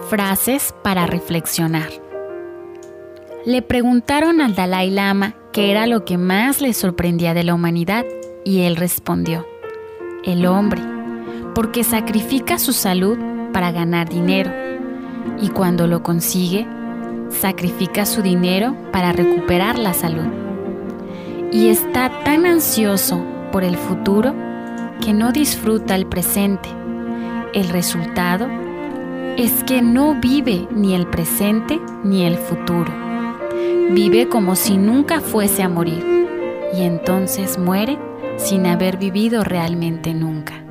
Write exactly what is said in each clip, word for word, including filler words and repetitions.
Frases para reflexionar. Le preguntaron al Dalai Lama qué era lo que más le sorprendía de la humanidad y él respondió: el hombre, porque sacrifica su salud para ganar dinero y cuando lo consigue, sacrifica su dinero para recuperar la salud. Y está tan ansioso por el futuro que no disfruta el presente. El resultado es que no vive ni el presente ni el futuro. Vive como si nunca fuese a morir y entonces muere sin haber vivido realmente nunca.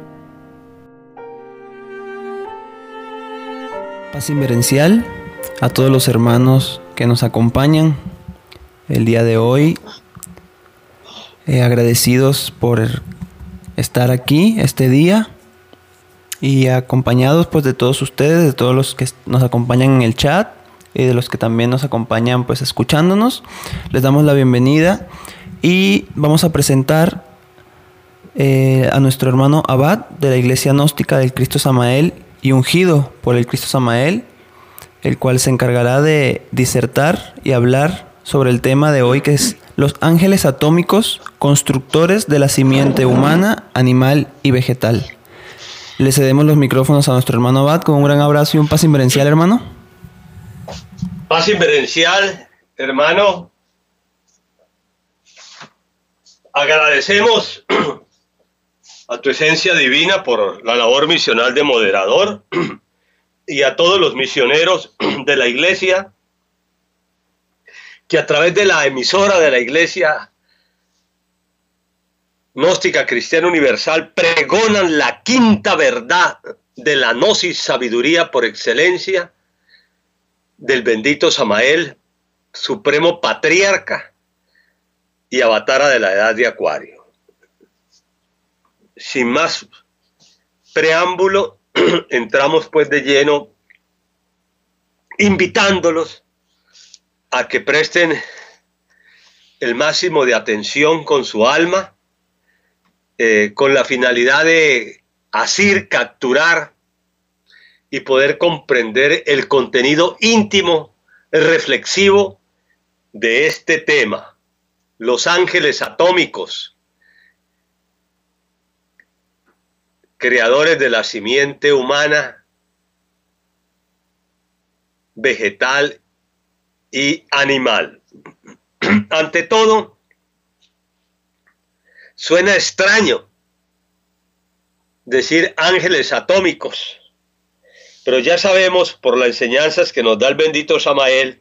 Paz inverencial a todos los hermanos que nos acompañan el día de hoy. Eh, agradecidos por estar aquí este día y acompañados pues de todos ustedes, de todos los que nos acompañan en el chat y de los que también nos acompañan pues escuchándonos. Les damos la bienvenida y vamos a presentar eh, a nuestro hermano Abad de la Iglesia Gnóstica del Cristo Samael y ungido por el Cristo Samael, el cual se encargará de disertar y hablar sobre el tema de hoy, que es los ángeles atómicos, constructores de la simiente humana, animal y vegetal. Le cedemos los micrófonos a nuestro hermano Abad con un gran abrazo y un paz inverencial, hermano. Paz inverencial, hermano. Agradecemos a tu esencia divina por la labor misional de moderador y a todos los misioneros de la iglesia que a través de la emisora de la Iglesia Gnóstica Cristiana Universal pregonan la quinta verdad de la gnosis, sabiduría por excelencia del bendito Samael, supremo patriarca y avatara de la edad de Acuario. Sin más preámbulo, entramos pues de lleno invitándolos a que presten el máximo de atención con su alma, eh, con la finalidad de asir, capturar y poder comprender el contenido íntimo, reflexivo de este tema, los ángeles atómicos, creadores de la simiente humana, vegetal y animal. Ante todo, suena extraño decir ángeles atómicos, pero ya sabemos por las enseñanzas que nos da el bendito Samael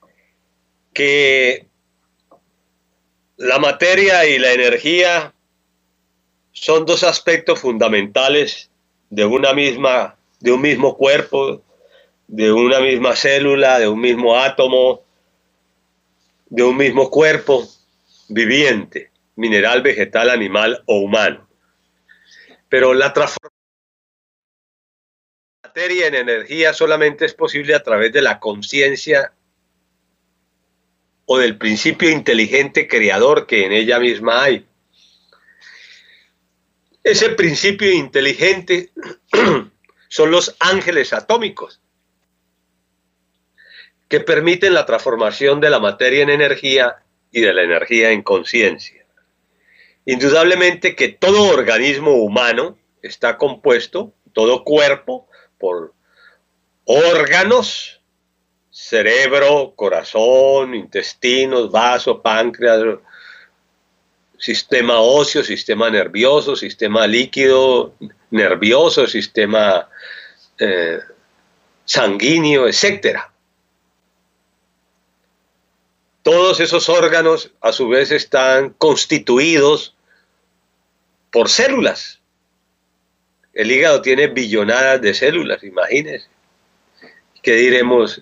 que la materia y la energía son dos aspectos fundamentales de una misma, de un mismo cuerpo, de una misma célula, de un mismo átomo, de un mismo cuerpo viviente, mineral, vegetal, animal o humano. Pero la transformación de materia en energía solamente es posible a través de la conciencia o del principio inteligente creador que en ella misma hay. Ese principio inteligente son los ángeles atómicos, que permiten la transformación de la materia en energía y de la energía en conciencia. Indudablemente que todo organismo humano está compuesto, todo cuerpo, por órganos, cerebro, corazón, intestinos, vaso, páncreas, sistema óseo, sistema nervioso, sistema líquido, nervioso, sistema eh, sanguíneo, etcétera. Todos esos órganos a su vez están constituidos por células. El hígado tiene billonadas de células, imagínense. ¿Qué diremos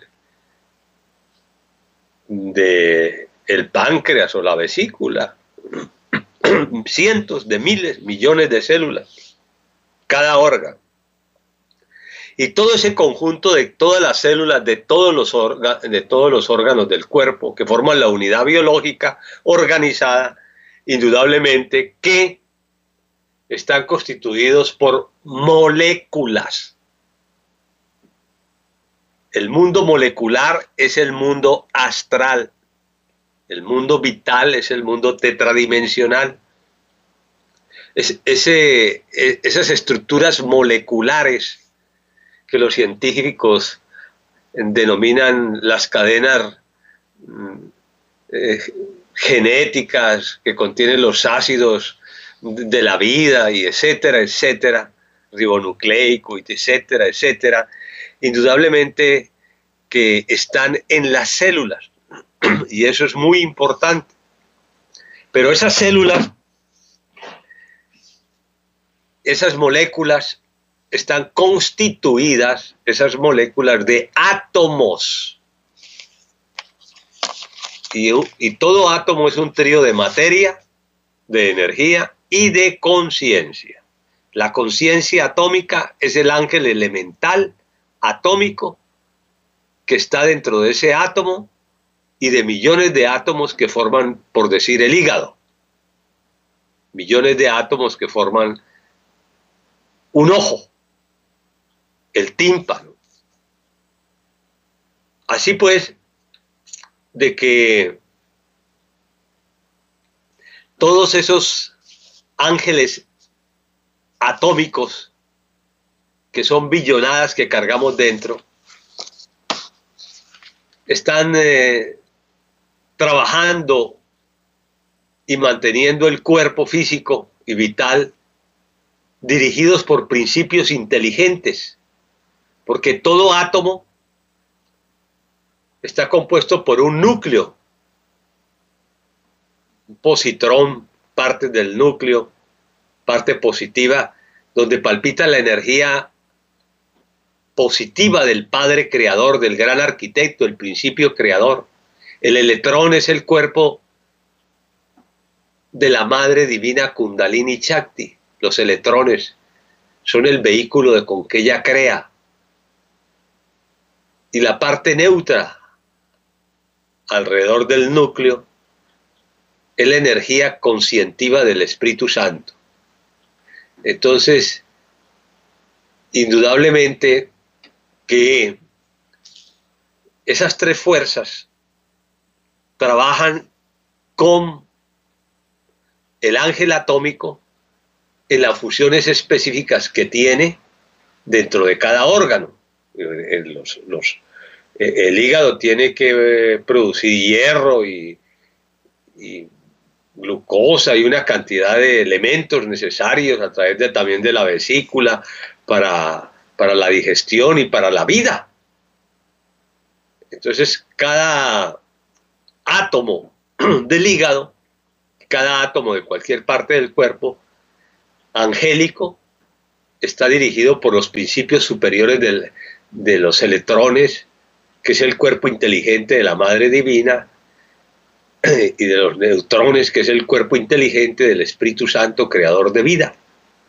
de el páncreas o la vesícula? Cientos de miles, millones de células, cada órgano. Y todo ese conjunto de todas las células, de todos los, de todos los órganos del cuerpo que forman la unidad biológica organizada, indudablemente que están constituidos por moléculas. El mundo molecular es el mundo astral. El mundo vital es el mundo tetradimensional. Es, ese, esas estructuras moleculares que los científicos denominan las cadenas eh, genéticas que contienen los ácidos de la vida y etcétera, etcétera, ribonucleico, etcétera, etcétera, indudablemente que están en las células y eso es muy importante. Pero esas células, esas moléculas están constituidas, esas moléculas, de átomos. Y, y todo átomo es un trío de materia, de energía y de conciencia. La conciencia atómica es el ángel elemental atómico que está dentro de ese átomo y de millones de átomos que forman, por decir, el hígado. Millones de átomos que forman un ojo, el tímpano. Así pues, de que todos esos ángeles atómicos, que son billonadas que cargamos dentro, están eh, trabajando y manteniendo el cuerpo físico y vital, dirigidos por principios inteligentes, porque todo átomo está compuesto por un núcleo, un positrón, parte del núcleo, parte positiva, donde palpita la energía positiva del Padre Creador, del gran arquitecto, el principio creador. El electrón es el cuerpo de la Madre Divina Kundalini Shakti. Los electrones son el vehículo de con que ella crea. Y la parte neutra, alrededor del núcleo, es la energía conscientiva del Espíritu Santo. Entonces, indudablemente que esas tres fuerzas trabajan con el ángel atómico en las funciones específicas que tiene dentro de cada órgano. Los, los, el hígado tiene que producir hierro y, y glucosa y una cantidad de elementos necesarios a través de, también de la vesícula para, para la digestión y para la vida. Entonces, cada átomo del hígado, cada átomo de cualquier parte del cuerpo angélico, está dirigido por los principios superiores del, de los electrones, que es el cuerpo inteligente de la Madre Divina, y de los neutrones, que es el cuerpo inteligente del Espíritu Santo, creador de vida.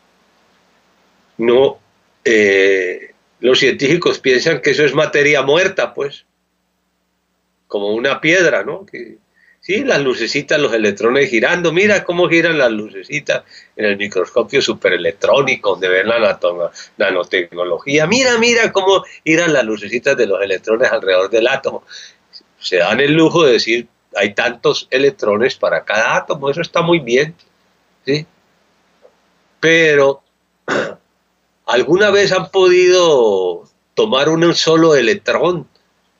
No, eh, los científicos piensan que eso es materia muerta, pues, como una piedra, ¿no? Que, sí, las lucecitas, los electrones girando, mira cómo giran las lucecitas en el microscopio superelectrónico, donde ven la nanotecnología, mira, mira cómo giran las lucecitas de los electrones alrededor del átomo. Se dan el lujo de decir, hay tantos electrones para cada átomo, eso está muy bien, ¿sí? Pero, ¿alguna vez han podido tomar un solo electrón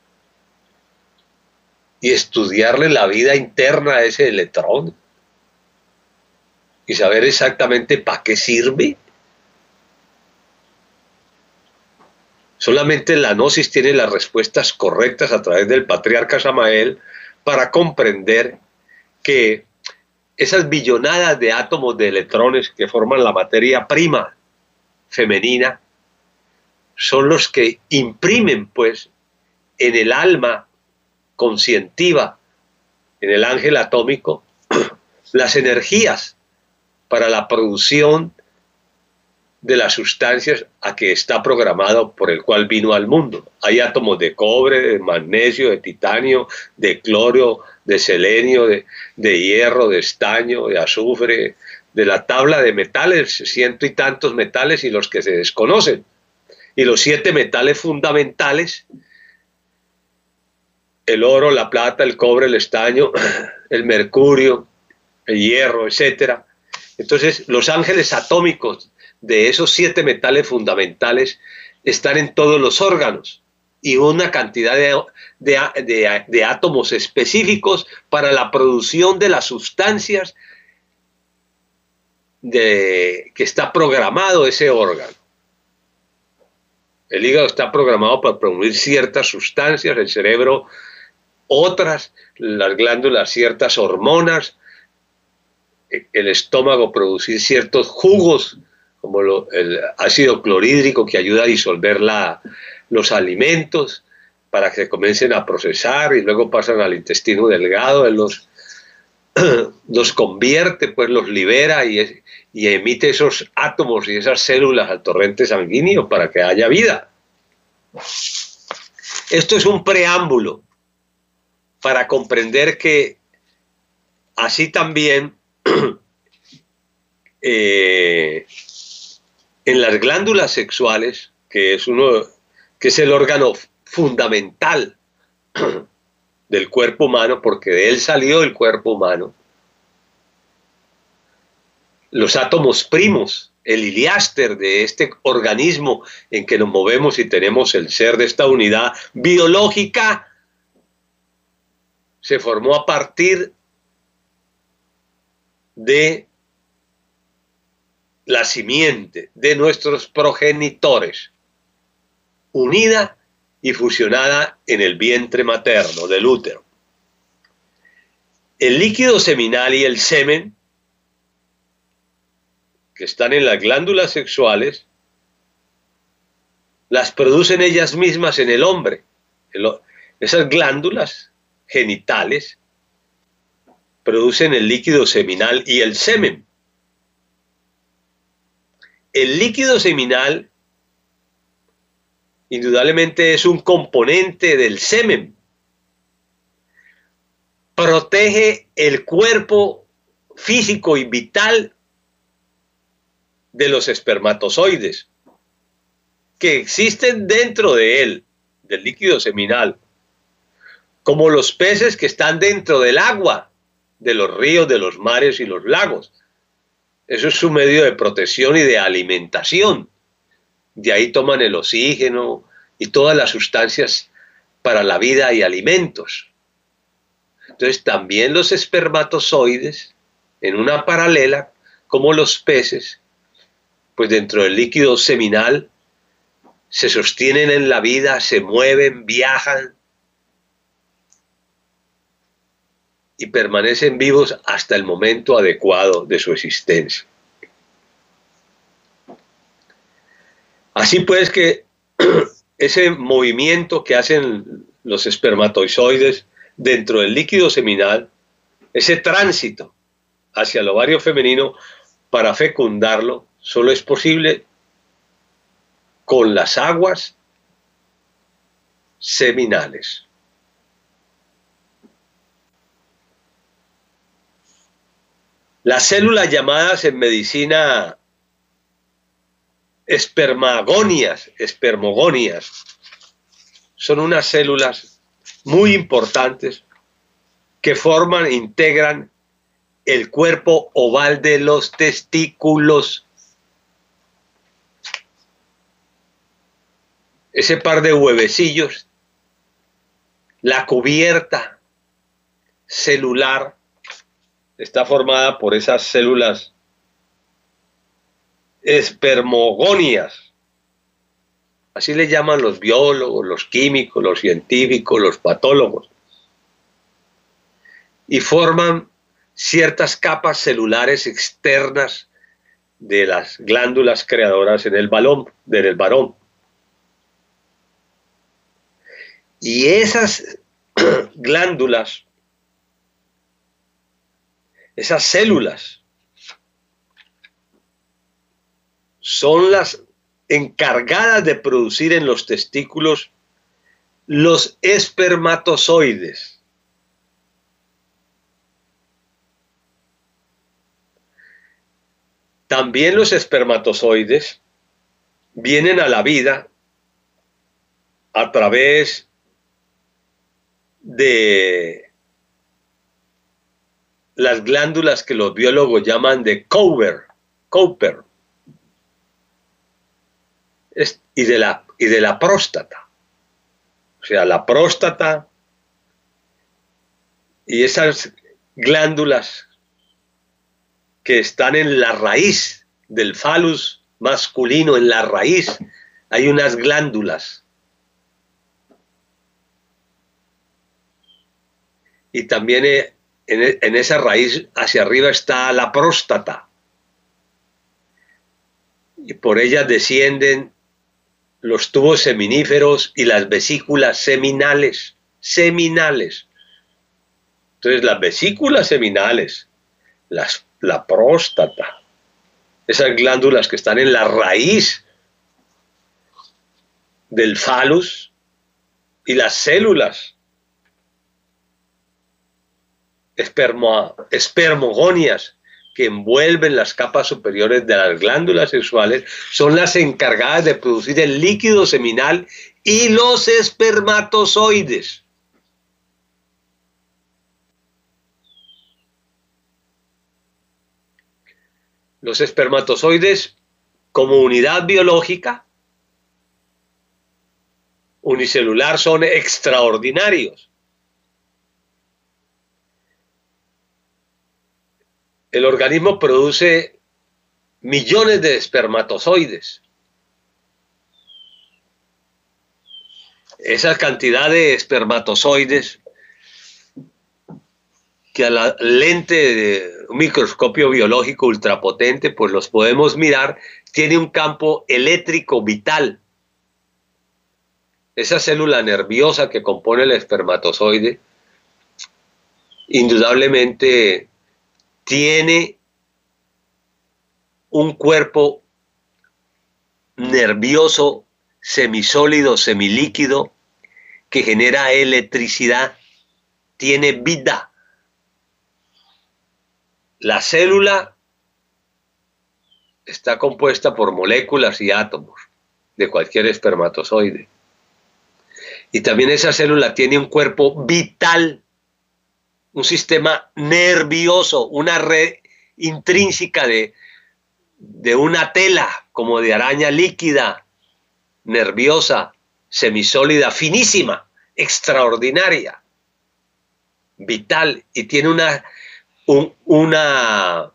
y estudiarle la vida interna a ese electrón y saber exactamente para qué sirve? Solamente la gnosis tiene las respuestas correctas a través del patriarca Samael para comprender que esas billonadas de átomos de electrones que forman la materia prima femenina son los que imprimen, pues, en el alma conscientiva, en el ángel atómico, las energías para la producción de las sustancias a que está programado, por el cual vino al mundo. Hay átomos de cobre, de magnesio, de titanio, de cloro, de selenio, de, de hierro, de estaño, de azufre, de la tabla de metales, ciento y tantos metales y los que se desconocen. Y los siete metales fundamentales el oro, la plata, el cobre, el estaño, el mercurio, el hierro, etcétera. Entonces, los ángeles atómicos de esos siete metales fundamentales están en todos los órganos y una cantidad de, de, de, de átomos específicos para la producción de las sustancias de, que está programado ese órgano. El hígado está programado para producir ciertas sustancias, el cerebro otras, las glándulas ciertas hormonas, el estómago producir ciertos jugos, como lo, el ácido clorhídrico que ayuda a disolver la, los alimentos para que se comiencen a procesar y luego pasan al intestino delgado, él los, los convierte, pues los libera y, es, y emite esos átomos y esas células al torrente sanguíneo para que haya vida. Esto es un preámbulo para comprender que así también eh, en las glándulas sexuales, que es, uno, que es el órgano fundamental del cuerpo humano, porque de él salió el cuerpo humano, los átomos primos, el iliáster de este organismo en que nos movemos y tenemos el ser de esta unidad biológica, se formó a partir de la simiente de nuestros progenitores, unida y fusionada en el vientre materno del útero. El líquido seminal y el semen, que están en las glándulas sexuales, las producen ellas mismas en el hombre. Esas glándulas genitales producen el líquido seminal y el semen. El líquido seminal indudablemente es un componente del semen. Protege el cuerpo físico y vital de los espermatozoides que existen dentro de él, del líquido seminal, como los peces que están dentro del agua, de los ríos, de los mares y los lagos. Eso es su medio de protección y de alimentación. De ahí toman el oxígeno y todas las sustancias para la vida y alimentos. Entonces también los espermatozoides, en una paralela, como los peces, pues dentro del líquido seminal se sostienen en la vida, se mueven, viajan y permanecen vivos hasta el momento adecuado de su existencia. Así pues que ese movimiento que hacen los espermatozoides dentro del líquido seminal, ese tránsito hacia el ovario femenino para fecundarlo, solo es posible con las aguas seminales. Las células llamadas en medicina espermagonias, espermogonias, son unas células muy importantes que forman e integran el cuerpo oval de los testículos. Ese par de huevecillos, la cubierta celular, está formada por esas células espermogonias. Así le llaman los biólogos, los químicos, los científicos, los patólogos. Y forman ciertas capas celulares externas de las glándulas creadoras en el balón, del varón. Y esas glándulas, esas células, son las encargadas de producir en los testículos los espermatozoides. También los espermatozoides vienen a la vida a través de las glándulas que los biólogos llaman de Cowper, Cowper es, y, de la, y de la próstata. O sea, la próstata y esas glándulas que están en la raíz del falus masculino, en la raíz hay unas glándulas. Y también en, en esa raíz hacia arriba está la próstata. Y por ella descienden los tubos seminíferos y las vesículas seminales. Seminales. Entonces las vesículas seminales, las, la próstata, esas glándulas que están en la raíz del falus y las células espermo, espermogonias que envuelven las capas superiores de las glándulas sexuales son las encargadas de producir el líquido seminal y los espermatozoides. Los espermatozoides, como unidad biológica unicelular, son extraordinarios. El organismo produce millones de espermatozoides. Esa cantidad de espermatozoides que a la lente de un microscopio biológico ultrapotente, pues los podemos mirar, tiene un campo eléctrico vital. Esa célula nerviosa que compone el espermatozoide, indudablemente tiene un cuerpo nervioso, semisólido, semilíquido, que genera electricidad, tiene vida. La célula está compuesta por moléculas y átomos de cualquier espermatozoide. Y también esa célula tiene un cuerpo vital, un sistema nervioso, una red intrínseca de, de una tela, como de araña líquida, nerviosa, semisólida, finísima, extraordinaria, vital, y tiene una, un, una,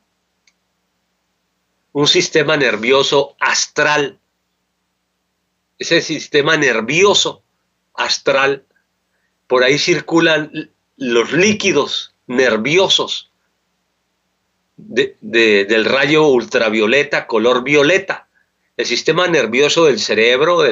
un sistema nervioso astral. Ese sistema nervioso astral, por ahí circulan los líquidos nerviosos de, de, del rayo ultravioleta, color violeta. El sistema nervioso del cerebro, de